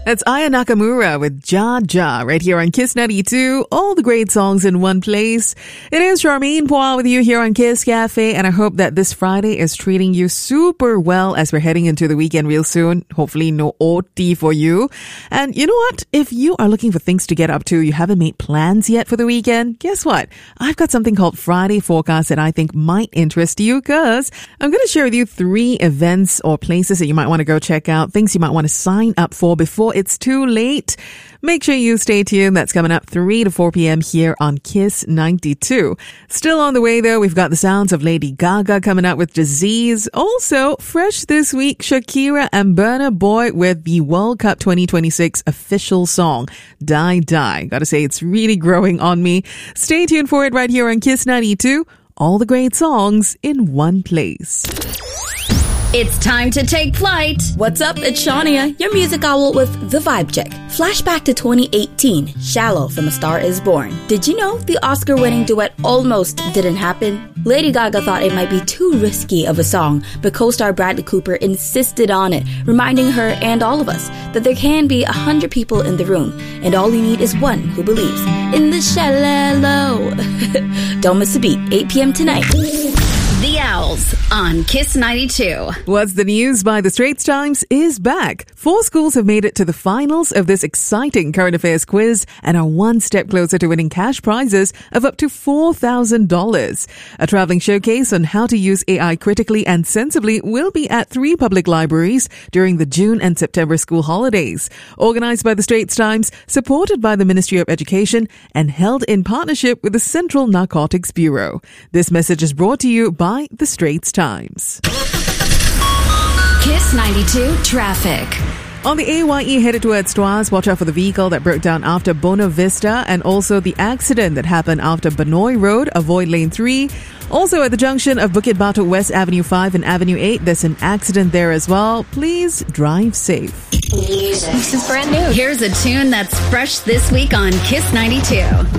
That's Aya Nakamura with Ja Ja right here on Kiss 92. All the great songs in one place. It is Charmaine Poir with you here on Kiss Cafe, and I hope that this Friday is treating you super well as we're heading into the weekend real soon. Hopefully no OT for you. And you know what? If you are looking for things to get up to, you haven't made plans yet for the weekend, guess what? I've got something called Friday Forecast that I think might interest you, because I'm going to share with you 3 events or places that you might want to go check out, things you might want to sign up for before it's too late. Make sure you stay tuned. That's coming up 3 to 4 p.m. here on Kiss 92. Still on the way, though, we've got the sounds of Lady Gaga coming up with Disease. Also, fresh this week, Shakira and Burna Boy with the World Cup 2026 official song, Die Die. Gotta say, it's really growing on me. Stay tuned for it right here on Kiss 92. All the great songs in one place. It's time to take flight. What's up? It's Shania, your music owl with The Vibe Check. Flashback to 2018, Shallow from A Star Is Born. Did you know the Oscar-winning duet almost didn't happen? Lady Gaga thought it might be too risky of a song, but co-star Bradley Cooper insisted on it, reminding her and all of us that there can be 100 people in the room, and all you need is one who believes in the shallow. Don't miss a beat, 8 p.m. tonight. The Owls on Kiss 92. What's the News by The Straits Times is back. 4 schools have made it to the finals of this exciting current affairs quiz and are one step closer to winning cash prizes of up to $4,000. A traveling showcase on how to use AI critically and sensibly will be at 3 public libraries during the June and September school holidays. Organized by The Straits Times, supported by the Ministry of Education, and held in partnership with the Central Narcotics Bureau. This message is brought to you by The Straits Times. Kiss 92 traffic. On the AYE headed towards Tuas, watch out for the vehicle that broke down after Buona Vista, and also the accident that happened after Benoi Road. Avoid lane 3. Also at the junction of Bukit Batok West Avenue 5 and Avenue 8, there's an accident there as well. Please drive safe. Music. This is brand new. Here's a tune that's fresh this week on Kiss 92.